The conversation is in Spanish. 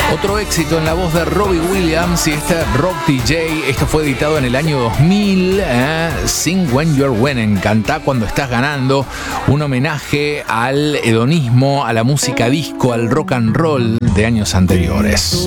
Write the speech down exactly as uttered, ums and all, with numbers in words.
Otro éxito en la voz de Robbie Williams y este Rock D J. Esto fue editado en el año dos mil. ¿eh? Sing When You're Winning. Cantá cuando estás ganando. Un homenaje al hedonismo, a la música disco, al rock and roll de años anteriores.